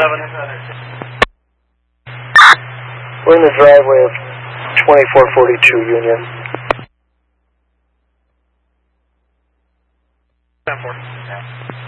We're in the driveway of 2442 Union. 10-4.